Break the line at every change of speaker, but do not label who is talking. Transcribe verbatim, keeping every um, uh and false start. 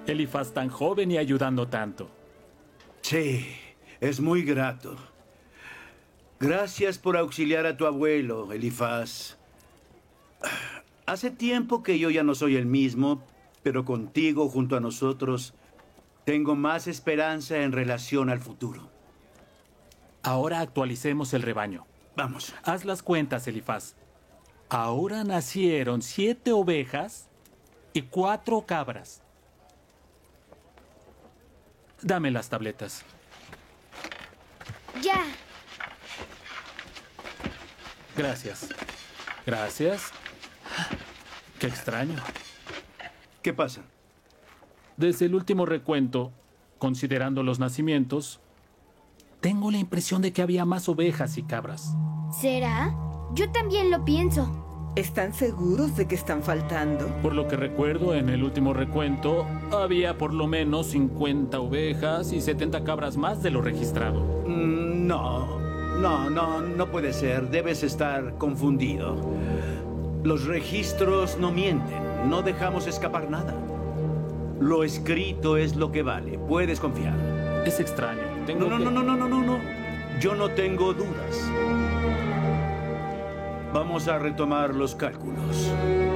Elifaz tan joven y ayudando tanto.
Sí, es muy grato. Gracias por auxiliar a tu abuelo, Elifaz. Hace tiempo que yo ya no soy el mismo, pero contigo junto a nosotros tengo más esperanza en relación al futuro.
Ahora actualicemos el rebaño.
Vamos.
Haz las cuentas, Elifaz. Ahora nacieron siete ovejas y cuatro cabras. Dame las tabletas.
Ya.
Gracias. Gracias. Qué extraño.
¿Qué pasa?
Desde el último recuento, considerando los nacimientos, tengo la impresión de que había más ovejas y cabras.
¿Será? Yo también lo pienso.
¿Están seguros de que están faltando?
Por lo que recuerdo, en el último recuento, había por lo menos cincuenta ovejas y setenta cabras más de lo registrado.
Mm, no, no, no, no puede ser. Debes estar confundido. Los registros no mienten. No dejamos escapar nada. Lo escrito es lo que vale. Puedes confiar.
Es extraño. Tengo
No, no,
que...
no, no, no, no, no, no. Yo no tengo dudas. Vamos a retomar los cálculos.